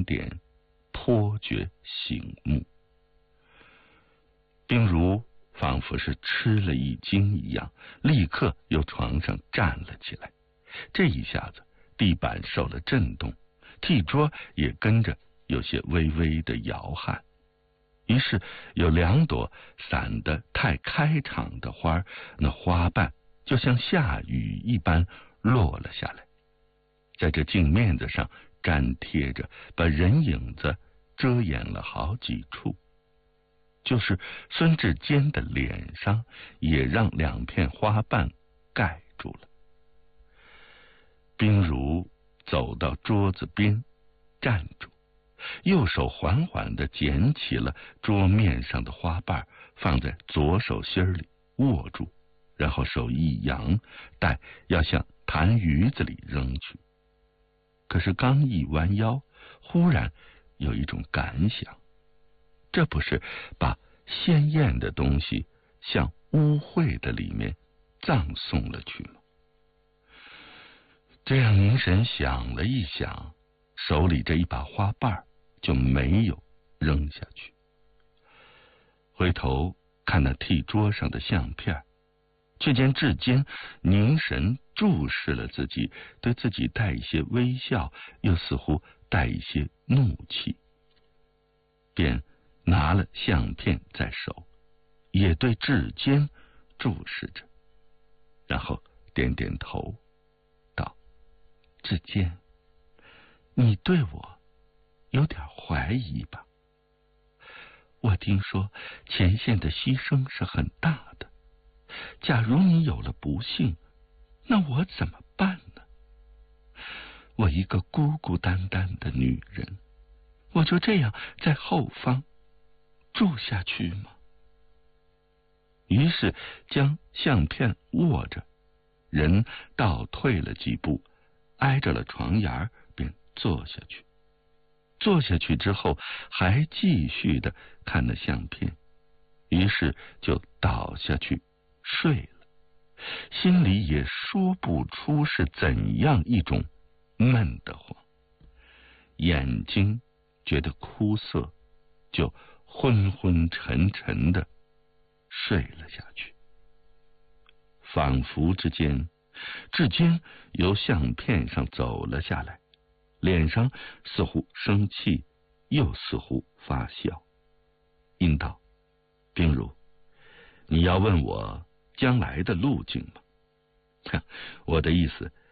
点，颇觉醒目。冰如仿佛是吃了一惊一样，立刻由床上站了起来。这一下子，地板受了震动，屉桌也跟着有些微微的摇撼。于是有2朵散得太开场的花，那花瓣就像下雨一般落了下来，在这镜面子上粘贴着，把人影子遮掩了好几处。就是孙志坚的脸上也让2片花瓣盖住了。冰如走到桌子边站住，右手缓缓地捡起了桌面上的花瓣，放在左手心里握住，然后手一扬，待要向痰盂子里扔去。可是刚一弯腰，忽然有一种感想，这不是把鲜艳的东西向污秽的里面葬送了去吗？这样凝神想了一想，手里这一把花瓣就没有扔下去。回头看那屉桌上的相片，却见志坚凝神注视了自己，对自己带一些微笑，又似乎带一些怒气，便拿了相片在手，也对志坚注视着，然后点点头道：志坚，你对我有点怀疑吧？我听说前线的牺牲是很大的，假如你有了不幸，那我怎么办呢？我一个孤孤单单的女人，我就这样在后方住下去吗？于是将相片握着，人倒退了几步，挨着了床沿，便坐下去。坐下去之后，还继续的看那相片，于是就倒下去睡了，心里也说不出是怎样一种闷得慌，眼睛觉得枯涩，就昏昏沉沉的睡了下去。仿佛之间，志坚由相片上走了下来，脸上似乎生气，又似乎发笑，应道：冰如，你要问我将来的路径吗？我的意思